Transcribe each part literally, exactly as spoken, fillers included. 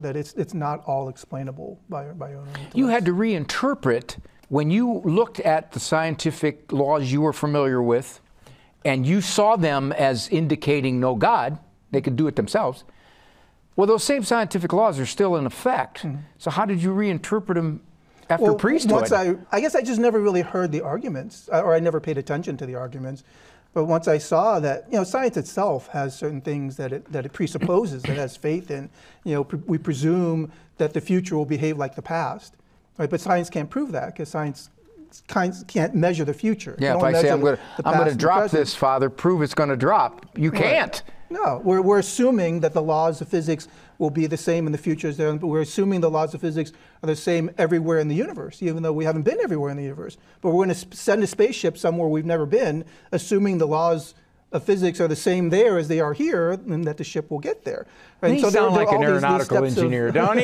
that it's it's not all explainable by, by our own intellect. You had to reinterpret when you looked at the scientific laws you were familiar with, and you saw them as indicating no God, they could do it themselves. Well, those same scientific laws are still in effect. Mm-hmm. So how did you reinterpret them after well, priesthood? Once I, I guess I just never really heard the arguments, or I never paid attention to the arguments. But once I saw that, you know, science itself has certain things that it, that it presupposes, that it has faith in. You know, pre- we presume that the future will behave like the past, right? But science can't prove that, because science can't measure the future. Yeah, if I say I'm going to I'm going to drop this, Father, prove it's going to drop. You can't. Right. No, we're we're assuming that the laws of physics will be the same in the future as they're, but we're assuming the laws of physics are the same everywhere in the universe, even though we haven't been everywhere in the universe. But we're going to send a spaceship somewhere we've never been, assuming the laws of physics are the same there as they are here, and that the ship will get there. Right? He so sound there, like there an aeronautical engineer, of, don't he?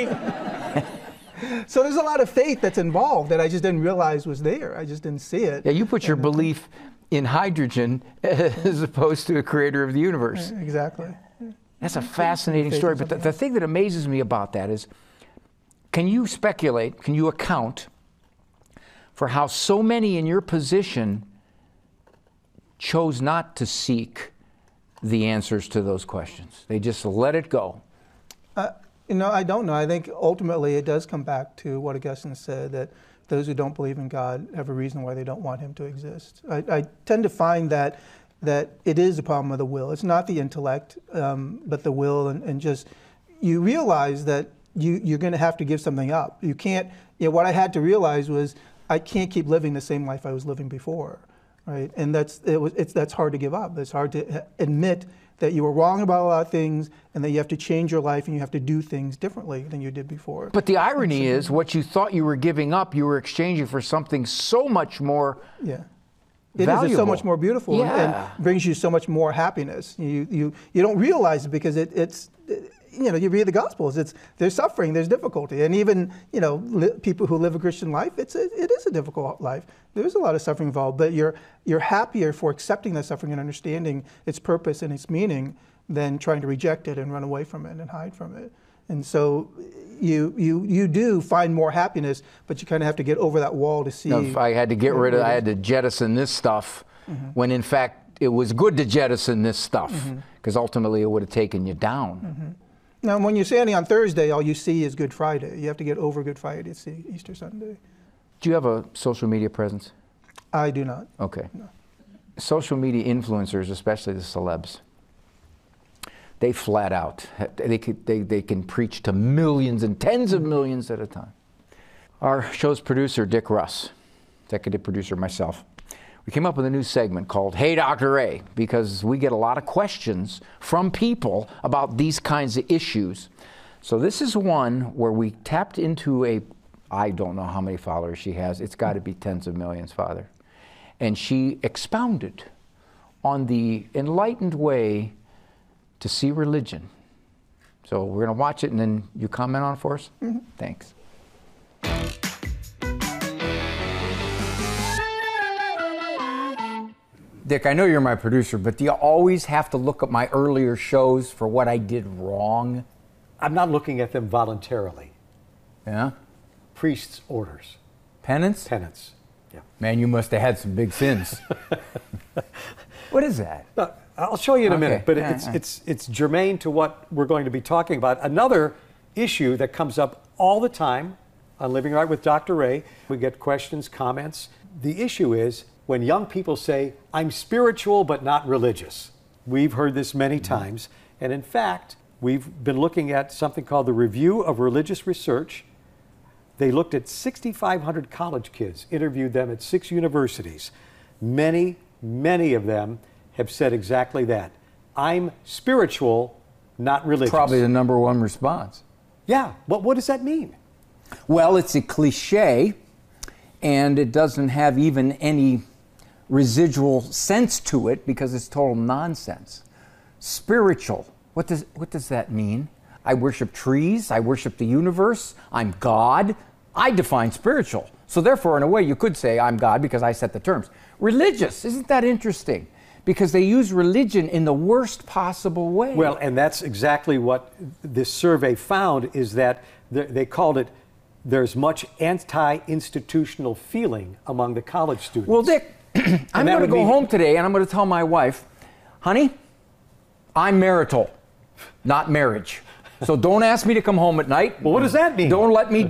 So there's a lot of faith that's involved that I just didn't realize was there. I just didn't see it. Yeah, you put your belief in hydrogen as opposed to a creator of the universe. Exactly. That's a fascinating story. But the, the thing that amazes me about that is, can you speculate, can you account for how so many in your position chose not to seek the answers to those questions? They just let it go. Uh, you know, I don't know. I think ultimately it does come back to what Augustine said, that those who don't believe in God have a reason why they don't want him to exist. I, I tend to find that that it is a problem of the will. It's not the intellect, um, but the will, and, and just, you realize that you, you're going to have to give something up. You can't, you know, what I had to realize was I can't keep living the same life I was living before, right? And that's, it was, it's, that's hard to give up. It's hard to admit that you were wrong about a lot of things, and that you have to change your life and you have to do things differently than you did before. But the irony is, what you thought you were giving up, you were exchanging for something so much more yeah. It valuable. is so much more beautiful, yeah. and brings you so much more happiness. You you you don't realize it because it, it's it, you know, you read the Gospels. It's there's suffering, there's difficulty, and even you know li- people who live a Christian life, it's a, it is a difficult life. There's a lot of suffering involved, but you're you're happier for accepting that suffering and understanding its purpose and its meaning than trying to reject it and run away from it and hide from it. And so you you you do find more happiness, but you kind of have to get over that wall to see. No, if I had to get rid of, I had to jettison this stuff, mm-hmm. when in fact it was good to jettison this stuff, because mm-hmm. ultimately it would have taken you down. Mm-hmm. Now, when you're standing on Thursday, all you see is Good Friday. You have to get over Good Friday to see Easter Sunday. Do you have a social media presence? I do not. Okay. No. Social media influencers, especially the celebs, they flat out, they can, they, they can preach to millions and tens of millions at a time. Our show's producer, Dick Russ, executive producer myself, we came up with a new segment called Hey Doctor Ray, because we get a lot of questions from people about these kinds of issues. So this is one where we tapped into a, I don't know how many followers she has, it's got to be tens of millions, Father. And she expounded on the enlightened way to see religion. So we're going to watch it, and then you comment on it for us? Mm-hmm. Thanks. Dick, I know you're my producer, but do you always have to look at my earlier shows for what I did wrong? I'm not looking at them voluntarily. Yeah? Priest's orders. Penance? Penance, yeah. Man, you must have had some big sins. What is that? No, I'll show you in a Okay. minute, but Yeah, it's, yeah. it's, it's germane to what we're going to be talking about. Another issue that comes up all the time on Living Right with Doctor Ray, we get questions, comments. The issue is when young people say, I'm spiritual but not religious. We've heard this many times, and in fact, we've been looking at something called the Review of Religious Research. They looked at sixty-five hundred college kids, interviewed them at six universities. Many, many of them have said exactly that. I'm spiritual, not religious. Probably the number one response. Yeah, but what does that mean? Well, it's a cliche, and it doesn't have even any residual sense to it because it's total nonsense. Spiritual, what does, what does that mean? I worship trees, I worship the universe, I'm God. I define spiritual. So therefore, in a way, you could say I'm God because I set the terms. Religious, isn't that interesting? because they use religion in the worst possible way. Well, and that's exactly what this survey found, is that th- they called it, there's much anti-institutional feeling among the college students. Well, Dick, I'm that going to would go mean- home today and I'm going to tell my wife, honey, I'm marital, not marriage. So don't ask me to come home at night. Well, what does that mean? Don't let me